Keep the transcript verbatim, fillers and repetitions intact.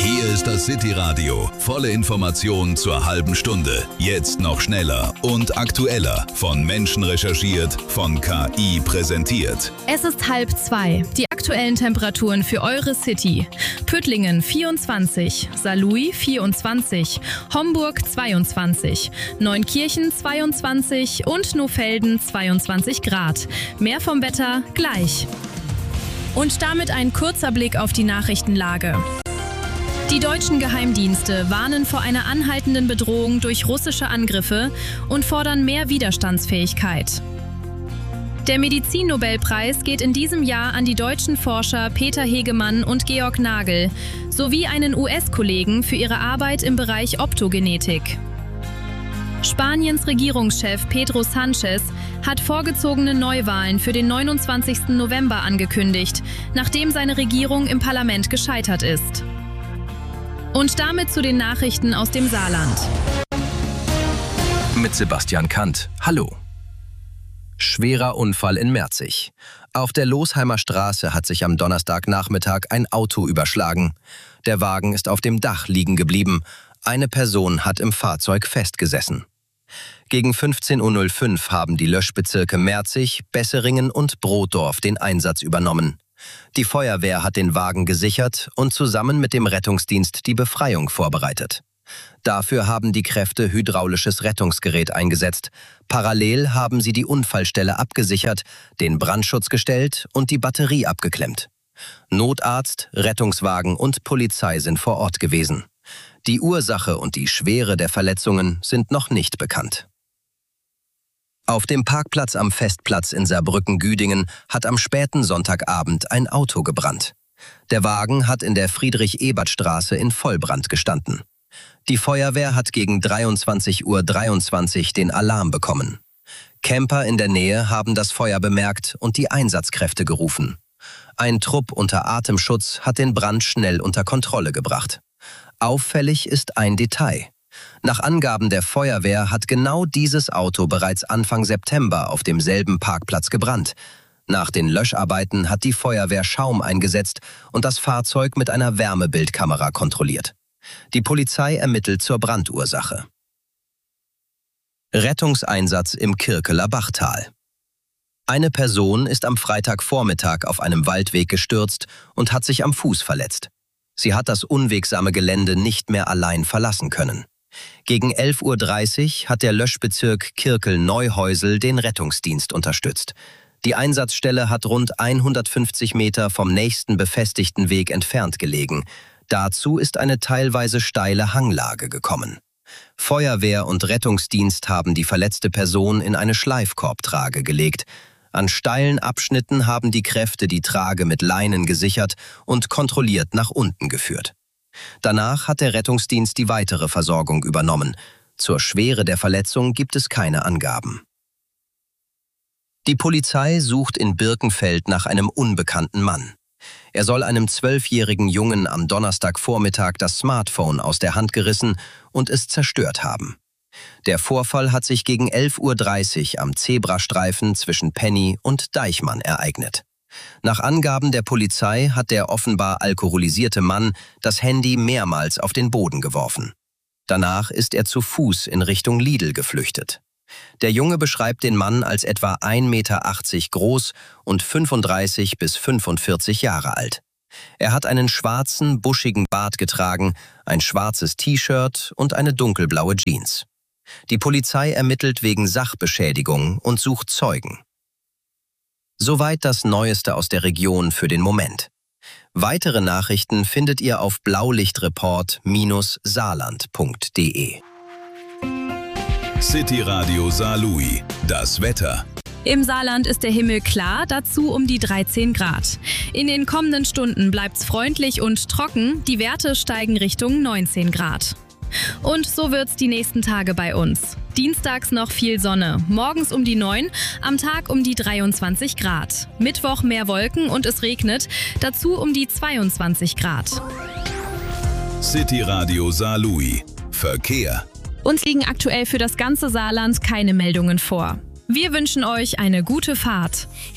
Hier ist das City Radio. Volle Informationen zur halben Stunde. Jetzt noch schneller und aktueller. Von Menschen recherchiert, von K I präsentiert. Es ist halb zwei. Die aktuellen Temperaturen für eure City. Püttlingen vierundzwanzig, Saarlouis vierundzwanzig, Homburg zweiundzwanzig, Neunkirchen zweiundzwanzig und Nohfelden zweiundzwanzig Grad. Mehr vom Wetter gleich. Und damit ein kurzer Blick auf die Nachrichtenlage. Die deutschen Geheimdienste warnen vor einer anhaltenden Bedrohung durch russische Angriffe und fordern mehr Widerstandsfähigkeit. Der Medizinnobelpreis geht in diesem Jahr an die deutschen Forscher Peter Hegemann und Georg Nagel sowie einen U S-Kollegen für ihre Arbeit im Bereich Optogenetik. Spaniens Regierungschef Pedro Sánchez hat vorgezogene Neuwahlen für den neunundzwanzigsten November angekündigt, nachdem seine Regierung im Parlament gescheitert ist. Und damit zu den Nachrichten aus dem Saarland. Mit Sebastian Kant. Hallo. Schwerer Unfall in Merzig. Auf der Losheimer Straße hat sich am Donnerstagnachmittag ein Auto überschlagen. Der Wagen ist auf dem Dach liegen geblieben. Eine Person hat im Fahrzeug festgesessen. Gegen fünfzehn Uhr null fünf haben die Löschbezirke Merzig, Besseringen und Brotdorf den Einsatz übernommen. Die Feuerwehr hat den Wagen gesichert und zusammen mit dem Rettungsdienst die Befreiung vorbereitet. Dafür haben die Kräfte hydraulisches Rettungsgerät eingesetzt. Parallel haben sie die Unfallstelle abgesichert, den Brandschutz gestellt und die Batterie abgeklemmt. Notarzt, Rettungswagen und Polizei sind vor Ort gewesen. Die Ursache und die Schwere der Verletzungen sind noch nicht bekannt. Auf dem Parkplatz am Festplatz in Saarbrücken-Güdingen hat am späten Sonntagabend ein Auto gebrannt. Der Wagen hat in der Friedrich-Ebert-Straße in Vollbrand gestanden. Die Feuerwehr hat gegen dreiundzwanzig Uhr dreiundzwanzig den Alarm bekommen. Camper in der Nähe haben das Feuer bemerkt und die Einsatzkräfte gerufen. Ein Trupp unter Atemschutz hat den Brand schnell unter Kontrolle gebracht. Auffällig ist ein Detail. Nach Angaben der Feuerwehr hat genau dieses Auto bereits Anfang September auf demselben Parkplatz gebrannt. Nach den Löscharbeiten hat die Feuerwehr Schaum eingesetzt und das Fahrzeug mit einer Wärmebildkamera kontrolliert. Die Polizei ermittelt zur Brandursache. Rettungseinsatz im Kirkeler Bachtal. Eine Person ist am Freitagvormittag auf einem Waldweg gestürzt und hat sich am Fuß verletzt. Sie hat das unwegsame Gelände nicht mehr allein verlassen können. Gegen elf Uhr dreißig hat der Löschbezirk Kirkel-Neuhäusel den Rettungsdienst unterstützt. Die Einsatzstelle hat rund hundertfünfzig Meter vom nächsten befestigten Weg entfernt gelegen. Dazu ist eine teilweise steile Hanglage gekommen. Feuerwehr und Rettungsdienst haben die verletzte Person in eine Schleifkorbtrage gelegt. An steilen Abschnitten haben die Kräfte die Trage mit Leinen gesichert und kontrolliert nach unten geführt. Danach hat der Rettungsdienst die weitere Versorgung übernommen. Zur Schwere der Verletzung gibt es keine Angaben. Die Polizei sucht in Birkenfeld nach einem unbekannten Mann. Er soll einem zwölfjährigen Jungen am Donnerstagvormittag das Smartphone aus der Hand gerissen und es zerstört haben. Der Vorfall hat sich gegen elf Uhr dreißig am Zebrastreifen zwischen Penny und Deichmann ereignet. Nach Angaben der Polizei hat der offenbar alkoholisierte Mann das Handy mehrmals auf den Boden geworfen. Danach ist er zu Fuß in Richtung Lidl geflüchtet. Der Junge beschreibt den Mann als etwa ein Meter achtzig groß und fünfunddreißig bis fünfundvierzig Jahre alt. Er hat einen schwarzen, buschigen Bart getragen, ein schwarzes T-Shirt und eine dunkelblaue Jeans. Die Polizei ermittelt wegen Sachbeschädigung und sucht Zeugen. Soweit das Neueste aus der Region für den Moment. Weitere Nachrichten findet ihr auf blaulichtreport Bindestrich saarland punkt de. City Radio Saarlouis. Das Wetter. Im Saarland ist der Himmel klar, dazu um die dreizehn Grad. In den kommenden Stunden bleibt's freundlich und trocken, die Werte steigen Richtung neunzehn Grad. Und so wird's die nächsten Tage bei uns. Dienstags noch viel Sonne, morgens um die neun, am Tag um die dreiundzwanzig Grad. Mittwoch mehr Wolken und es regnet, dazu um die zweiundzwanzig Grad. City Radio Saarlouis. Verkehr. Uns liegen aktuell für das ganze Saarland keine Meldungen vor. Wir wünschen euch eine gute Fahrt.